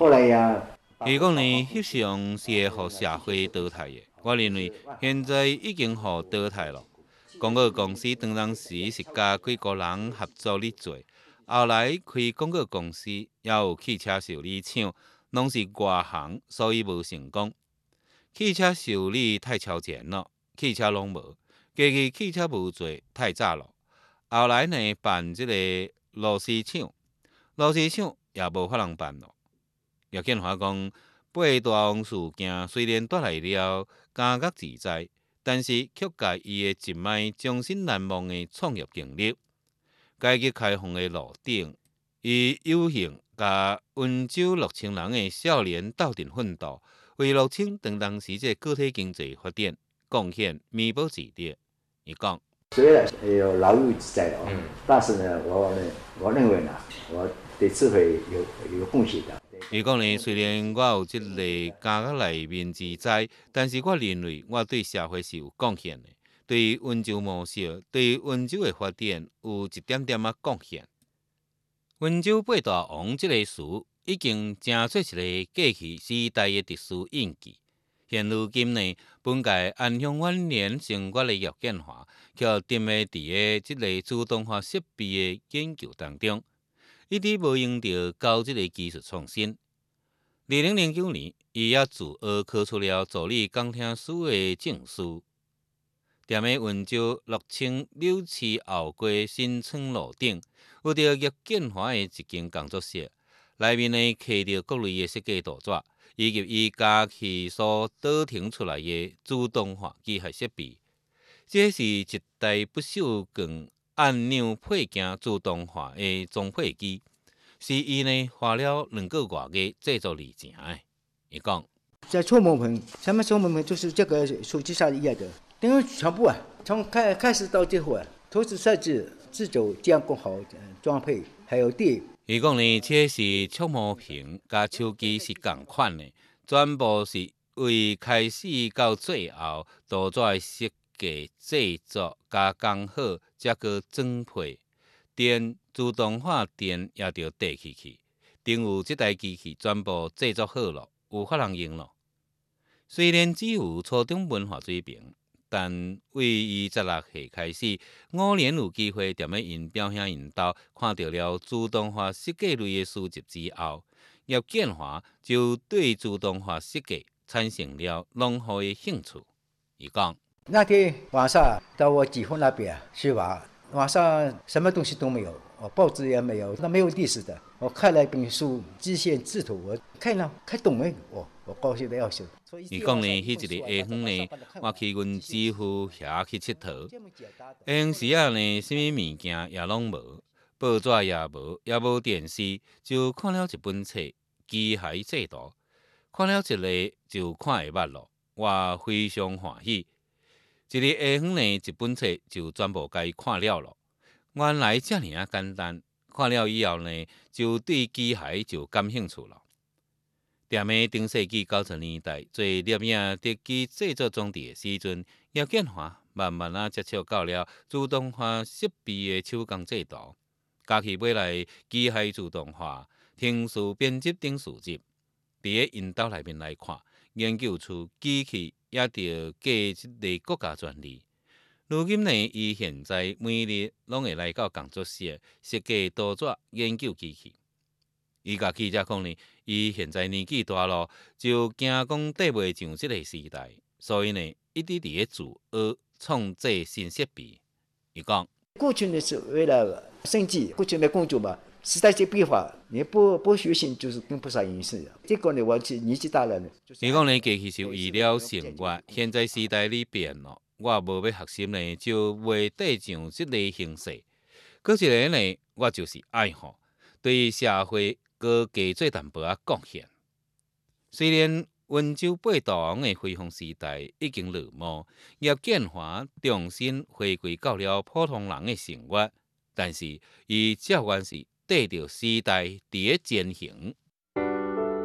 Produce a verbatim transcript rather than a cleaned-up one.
后来呀， 伊讲呢，翕相是会互社会淘汰的。我认为现在已经互淘汰了。广告公司当当时是甲几个人合作咧做，后来开广告公司也有汽车修理厂，拢是外行，所以无成功。汽车修理太超前了，汽车拢无，加去汽车无做太早了。后来呢，办即个螺丝厂，螺丝厂也无法通办了。叶建华讲，八大王事件虽然带来了感觉自在，但是却甲伊的一摆终身难忘的创业经历。改革开放的路顶，伊有幸甲温州六千人的少年斗阵奋斗，为六千当当时这个体经济发展贡献弥补之力。伊讲， 虽然有牢狱之灾哦，嗯、但是呢，我呢，我认为呢，我对社会有有贡献的。 伊讲呢，虽然我有即个家国内面之灾，但是我认为我对社会是有贡献的，对温州模式、对温州的发展有一点点仔贡献。温州八大王这个词已经成做一个过去时代的特殊印记。现如今呢，本届安乡晚年成果的叶建华，却沉迷伫个即个自动化设备的研究当中。一直无用到高这个技术创新。二零零九年，伊也自学考出了助理监听师的证书。踮喺温州六轻柳市后街新村路顶，有着叶建华的一间工作室，内面呢刻着各类的设计图纸，以及伊家己所导停出来的自动化机械设备。这是一台不锈钢按钮配件自动化的装配机，是伊呢花了两个外月制作而成的。伊讲， 在触摸屏，什么触摸屏就是这个手机上一样的，等于全部啊，从开开始到最后啊，图纸设计、制作、监控好、装配，还有电。 伊讲呢，这是触摸屏甲手机是同款的，全部是为开始到最后图纸的设计、制作加工好，才个装配。电自动化电也着递去去，等有这台机器全部制作好了，有法通用了。虽然只有初中文化水平，但为伊十六岁开始，五年有机会踮咧因表兄因兜看到了自动化设计类的书籍之后，叶建华就对自动化设计产生了浓厚的兴趣。伊讲， 那天晚上到我几户那边去玩。晚上什么东西都没有，哦，报纸也没有，那没有历史的。我看了一本书《极限制图》，我看了看懂了，哦，我高兴的要死。 伊讲呢，迄一个下昏呢，我去阮姊夫遐去佚佗。下昏时啊呢，什么物件也拢无，报纸也无，也无电视，就看了一本册《机械制图》，看了一个就看会捌咯，我非常欢喜。一个下昏呢，一本册就全部甲伊看了咯。原来遮尔啊简单，看了以后呢，就对机械就感兴趣了。踮喺中世纪九十年代做摄影特技制作装置的时阵，叶建华慢慢啊接触到了自动化设备的手工制图，家己买来机械自动化、程序编辑等书籍，伫个因兜内面来看，研究出机器也着过一个国家专利。如今呢，伊现在每日拢会来到工作室设计图纸、研究机器。伊甲记者讲呢，伊现在年纪大咯，就惊讲缀袂上这个时代，所以呢，一直伫咧自学创制新设备。伊讲， 过去呢是为了生计，过去的工作嘛，时代在变化，你不不学习就是跟不上形势。这个呢，我年纪大了呢。 伊讲呢，过去是为了生活，现在时代里变咯，我无要学习呢，就袂缀上这个形势。搁一个呢，我就是爱好，对社会搁加做淡薄仔贡献。虽然温州八大王的辉煌时代已经落幕，叶建华重新回归到了普通人的生活，但是伊照原是缀着时代伫咧前行。